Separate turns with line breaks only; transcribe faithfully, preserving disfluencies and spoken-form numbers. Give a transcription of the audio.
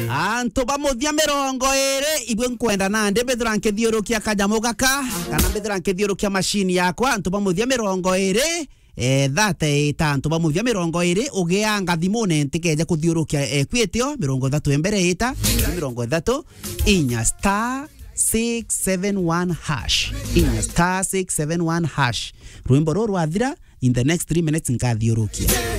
Anto bamuthia mirongo iri ibwe nkwenda nande bethura nkithiurukia kanyamo gaka kana bethura nkithiurukia machine yakwa anto bamuthia mirongo iri eh thate tanto bamuthia mirongo iri ugianga thimune ntikeje kuthiurukia eh, kwitio mirongo thatu embere ita mirongo thatu inya star six seven one hash inya star six seven one hash rwimbo rwo rwathira in the next three minutes nkathiurukia